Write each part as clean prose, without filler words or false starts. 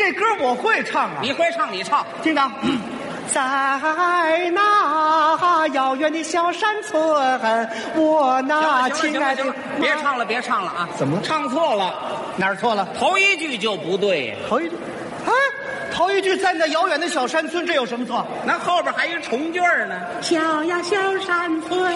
这歌我会唱啊。 你会唱，你唱。 听着，在那遥远的小山村，我那亲爱的…… 别唱了，别唱了啊！ 怎么了？ 唱错了？ 哪儿错了？ 头一句就不对。 头一句，哎，头一句在那遥远的小山村，这有什么错？ 那后边还一重句呢。 小呀小山村，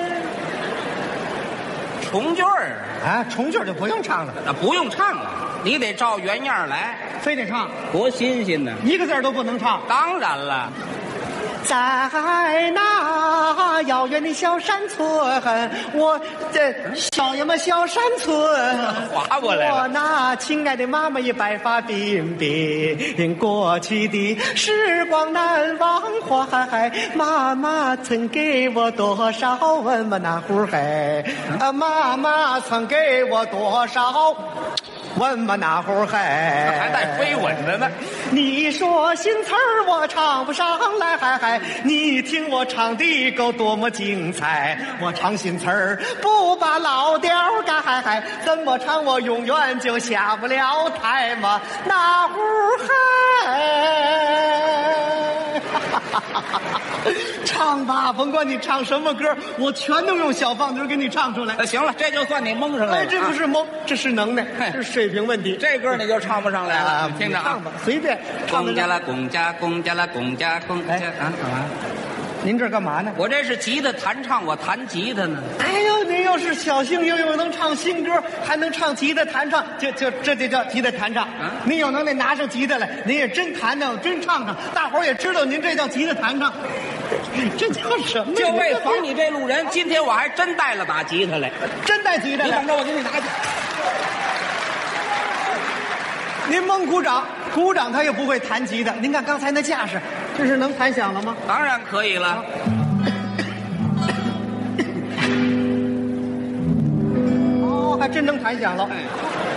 重句儿啊，重句就不用唱了， 那不用唱了，你得照原样来， 非得唱， 多新鲜呢！ 一个字都不能唱。 当然了， 在那遥远的小山村，我这小呀嘛小山村， 划过来了。 我那亲爱的妈妈也白发鬓鬓，过去的时光难忘怀，妈妈曾给我多少吻嘛那呼嘿，妈妈曾给我多少吻嘛那呼嘿， 还带飞吻的呢。 你说新词儿我唱不上来，你听我唱的够多么精彩。我唱新词儿不把老调改，怎么唱我永远就下不了台嘛那呼嗨。唱吧，甭管你唱什么歌，我全能用小放嘴给你唱出来。 行了，这就算你蒙上来了。 哎，这不是蒙，这是能耐，这是水平问题。 这歌你就唱不上来了，听着啊， 唱吧，随便。 公家了，公家，公家了，公家，公家啊，干嘛？ 您这干嘛呢？ 我这是吉他弹唱，我弹吉他呢。 哎呦，您要是小幸运，又能唱新歌，还能唱吉他弹唱，这就叫吉他弹唱。您有能耐拿上吉他来，您也真弹唱，真唱唱，大伙儿也知道您这叫吉他弹唱。这叫什么？ 就为防你这路人，今天我还真带了把吉他来， 真带吉他来。 你等着，我给你拿去。 您蒙鼓掌，鼓掌他也不会弹吉他。您看刚才那架势，这是能弹响了吗？ 当然可以了。 哦，还真能弹响了。